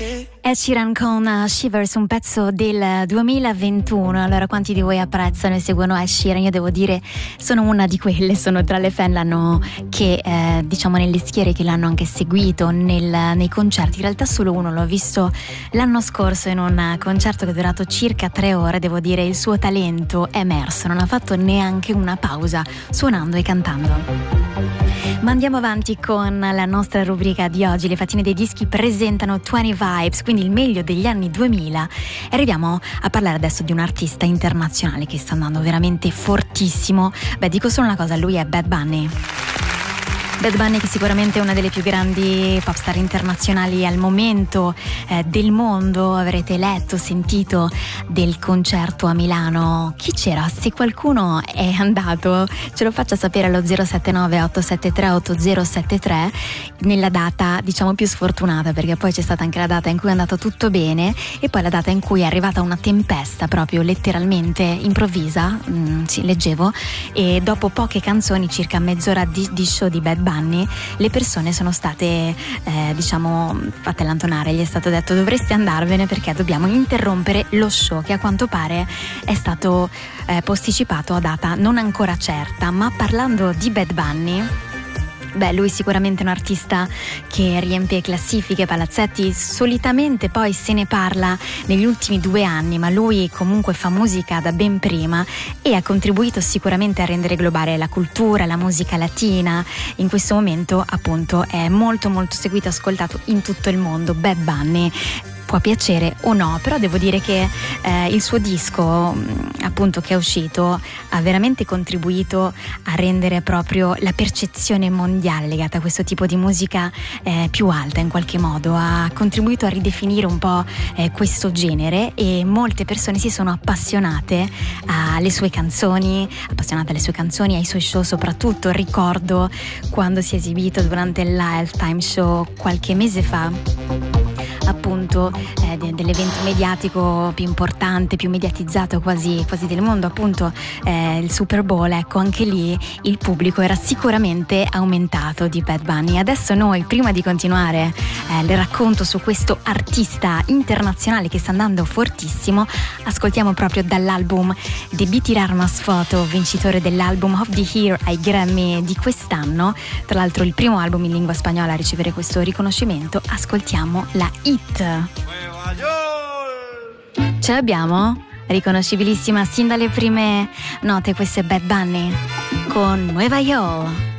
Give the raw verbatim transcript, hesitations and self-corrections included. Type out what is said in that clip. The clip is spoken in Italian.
Ed Sheeran con uh, Shivers, un pezzo del duemilaventuno. Allora, quanti di voi apprezzano e seguono Ed Sheeran? Io devo dire, sono una di quelle, sono tra le fan l'hanno che eh, diciamo nelle schiere che l'hanno anche seguito nel, nei concerti. In realtà solo uno l'ho visto l'anno scorso in un concerto che è durato circa tre ore. Devo dire, il suo talento è emerso, non ha fatto neanche una pausa suonando e cantando. Ma andiamo avanti con la nostra rubrica di oggi. Le Fatine dei Dischi presentano venti Vibes, quindi il meglio degli anni duemila. E arriviamo a parlare adesso di un artista internazionale che sta andando veramente fortissimo. Beh, dico solo una cosa, lui è Bad Bunny. Bad Bunny, che sicuramente è una delle più grandi popstar internazionali al momento eh, del mondo. Avrete letto, sentito del concerto a Milano. Chi c'era? Se qualcuno è andato, ce lo faccia sapere allo zero sette nove otto sette tre otto zero sette tre nella data diciamo più sfortunata, perché poi c'è stata anche la data in cui è andato tutto bene e poi la data in cui è arrivata una tempesta proprio letteralmente improvvisa, mh, sì, leggevo, e dopo poche canzoni, circa mezz'ora di, di show di Bad Bunny, le persone sono state eh, diciamo fatte allontanare. Gli è stato detto: dovreste andarvene perché dobbiamo interrompere lo show, che a quanto pare è stato eh, posticipato a data non ancora certa. Ma parlando di Bad Bunny, beh, lui sicuramente è un artista che riempie classifiche, palazzetti. Solitamente poi se ne parla negli ultimi due anni, ma lui comunque fa musica da ben prima e ha contribuito sicuramente a rendere globale la cultura, la musica latina. In questo momento appunto è molto molto seguito e ascoltato in tutto il mondo. Bad Bunny può piacere o no, però devo dire che eh, il suo disco appunto che è uscito ha veramente contribuito a rendere proprio la percezione mondiale legata a questo tipo di musica eh, più alta in qualche modo. Ha contribuito a ridefinire un po' eh, questo genere e molte persone si sono appassionate alle sue canzoni, appassionate alle sue canzoni, ai suoi show soprattutto. Ricordo quando si è esibito durante il Lifetime Show qualche mese fa, appunto eh, de- dell'evento mediatico più importante, più mediatizzato quasi, quasi del mondo, appunto eh, il Super Bowl. Ecco, anche lì il pubblico era sicuramente aumentato di Bad Bunny. Adesso noi, prima di continuare eh, il racconto su questo artista internazionale che sta andando fortissimo, ascoltiamo proprio dall'album Debí tirar más foto, vincitore dell'album of the Year ai Grammy di quest'anno, tra l'altro il primo album in lingua spagnola a ricevere questo riconoscimento. Ascoltiamo la hit. Ce l'abbiamo? Riconoscibilissima sin dalle prime note, questo è Bad Bunny con Nueva York.